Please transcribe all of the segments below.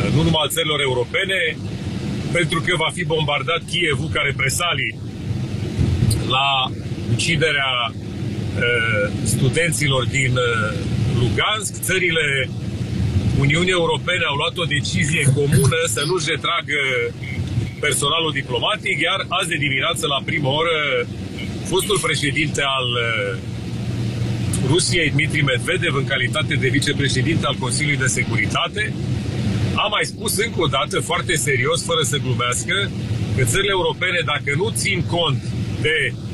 nu numai al țărilor europene, pentru că va fi bombardat Kievul ca represalii la uciderea studenților din Lugansk. Țările Uniunii Europene au luat o decizie comună să nu-și retragă personalul diplomatic, iar azi de dimineață, la primă oră, fostul președinte al Rusiei, Dmitri Medvedev, în calitate de vicepreședinte al Consiliului de Securitate, a mai spus încă o dată, foarte serios, fără să glumească, că țările europene, dacă nu țin cont de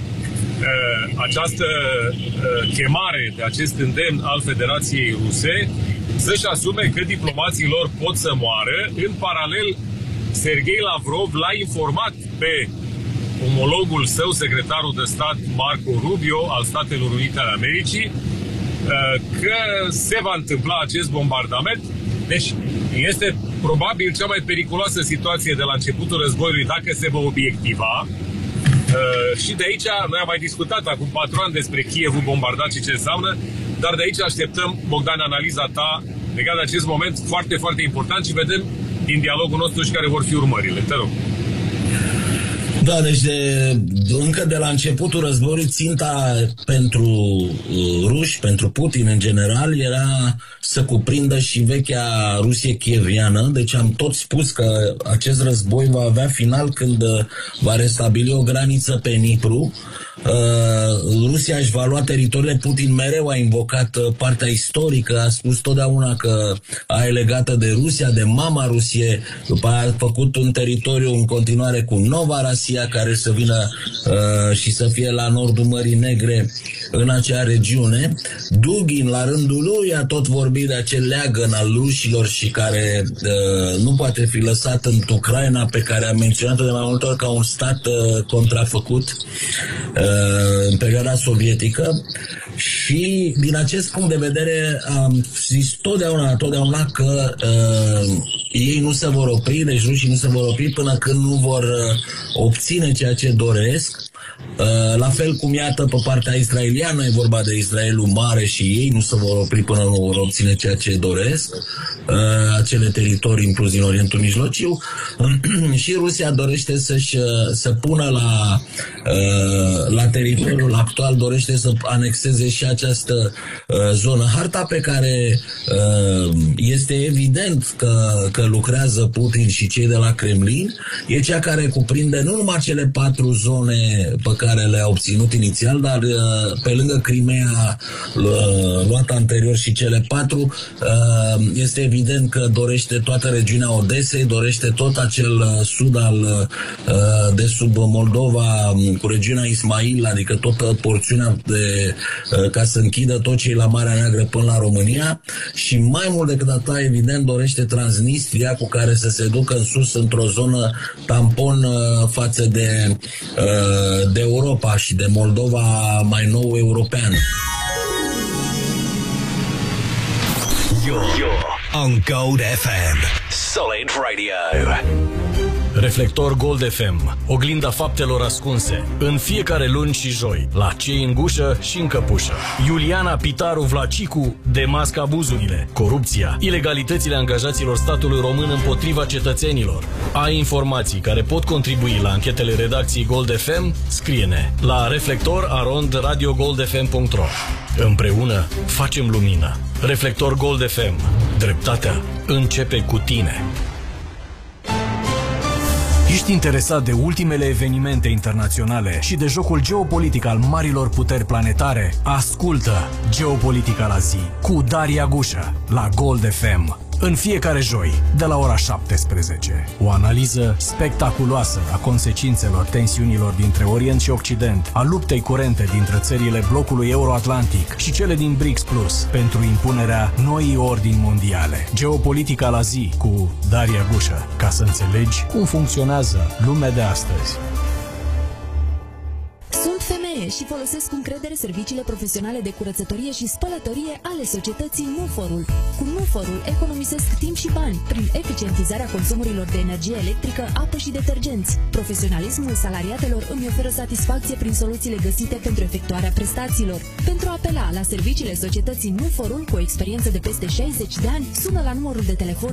această chemare, de acest îndemn al Federației Ruse, să-și asume că diplomații lor pot să moară. În paralel, Sergei Lavrov l-a informat pe omologul său, secretarul de stat Marco Rubio, al Statelor Unite ale Americii, că se va întâmpla acest bombardament. Deci este probabil cea mai periculoasă situație de la începutul războiului, dacă se va obiectiva. Și de aici, noi am mai discutat acum 4 ani despre Kievul bombardat și ce înseamnă, dar de aici așteptăm, Bogdan, analiza ta legat de acest moment foarte, foarte important și vedem din dialogul nostru și care vor fi urmările. Te rog. Da, deci încă de la începutul războiului, ținta pentru ruși, pentru Putin în general, era să cuprindă și vechea Rusie chieviană. Deci am tot spus că acest război va avea final când va restabili o graniță pe Dnipru. Rusia își va lua teritoriile. Putin mereu a invocat partea istorică, a spus totdeauna că e legată de Rusia, de mama Rusie, după aia a făcut un teritoriu în continuare cu Nova Rusia, care să vină și să fie la nordul Mării Negre, în acea regiune. Dugin, la rândul lui, a tot vorbit de acel leagăn al rușilor și care nu poate fi lăsat în Ucraina, pe care a menționat-o de mai multe ori ca un stat contrafăcut în perioada sovietică. Și din acest punct de vedere am zis totdeauna că ei nu se vor opri, deci rușii nu se vor opri până când nu vor obține ceea ce doresc. La fel cum, iată, pe partea israeliană, e vorba de Israelul mare și ei nu se vor opri până nu vor obține ceea ce doresc, acele teritorii inclus din Orientul Mijlociu. Și Rusia dorește să pună la teritoriul actual, dorește să anexeze și această zonă. Harta pe care este evident că lucrează Putin și cei de la Kremlin e cea care cuprinde nu numai cele 4 zone pe care le-a obținut inițial, dar pe lângă Crimea luată anterior și cele 4, este evident că dorește toată regiunea Odesei, dorește tot acel sud de sub Moldova cu regiunea Ismail, adică toată porțiunea ca să închidă tot ce e la Marea Neagră până la România, și mai mult decât atât, evident, dorește Transnistria, cu care să se ducă în sus într-o zonă tampon față de Europa și de Moldova mai nou europeană. You're on Gold FM. Solid Radio. Reflector Gold FM, oglinda faptelor ascunse, în fiecare luni și joi, la Cei în gușă și în căpușă. Iuliana Pitaru Vlacicu demască abuzurile, corupția, ilegalitățile angajaților statului român împotriva cetățenilor. Ai informații care pot contribui la anchetele redacției Gold FM? Scrie-ne la reflector@radiogoldfm.ro. Împreună facem lumină. Reflector Gold FM. Dreptatea începe cu tine. Ești interesat de ultimele evenimente internaționale și de jocul geopolitic al marilor puteri planetare? Ascultă Geopolitica la zi cu Daria Gușă la Gold FM. În fiecare joi, de la ora 17. O analiză spectaculoasă a consecințelor tensiunilor dintre Orient și Occident, a luptei curente dintre țările blocului Euro-Atlantic și cele din BRICS Plus pentru impunerea noii ordini mondiale. Geopolitica la zi cu Daria Gușă, ca să înțelegi cum funcționează lumea de astăzi. Și folosesc cu încredere serviciile profesionale de curățătorie și spălătorie ale societății Nuforul. Cu Nuforul economisesc timp și bani prin eficientizarea consumurilor de energie electrică, apă și detergenți. Profesionalismul salariatelor îmi oferă satisfacție prin soluțiile găsite pentru efectuarea prestațiilor. Pentru a apela la serviciile societății Nuforul cu o experiență de peste 60 de ani, sună la numărul de telefon